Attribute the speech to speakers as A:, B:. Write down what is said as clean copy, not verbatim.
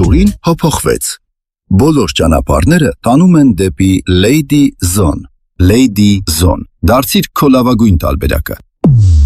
A: ճյուղին փոփոխվեց։ Բոլոր ճանապարհները տանում են դեպի Lady Zone։ Lady Zone։ Դարձիր քո լավագույն տարբերակը։